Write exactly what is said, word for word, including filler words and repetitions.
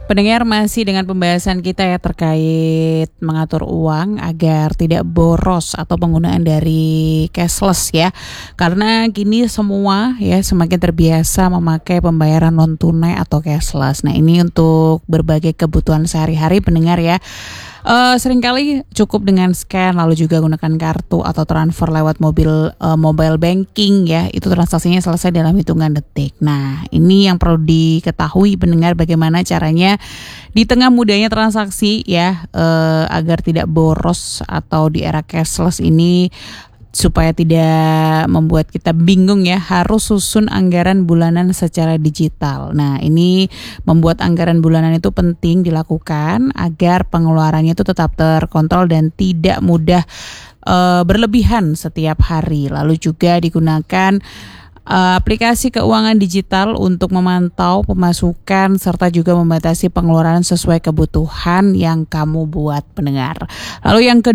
Pendengar, masih dengan pembahasan kita ya terkait mengatur uang agar tidak boros atau penggunaan dari cashless ya. Karena kini semua ya semakin terbiasa memakai pembayaran non tunai atau cashless. Nah, ini untuk berbagai kebutuhan sehari-hari pendengar ya. Uh, seringkali cukup dengan scan lalu juga gunakan kartu atau transfer lewat mobil uh, mobile banking ya, itu transaksinya selesai dalam hitungan detik. Nah, ini yang perlu diketahui pendengar, bagaimana caranya di tengah mudahnya transaksi ya, uh, agar tidak boros atau di era cashless ini, supaya tidak membuat kita bingung ya, harus susun anggaran bulanan secara digital. Nah, ini membuat anggaran bulanan itu penting dilakukan agar pengeluarannya itu tetap terkontrol dan tidak mudah uh, berlebihan setiap hari. Lalu juga digunakan uh, aplikasi keuangan digital untuk memantau pemasukan serta juga membatasi pengeluaran sesuai kebutuhan yang kamu buat pendengar. Lalu yang kedua,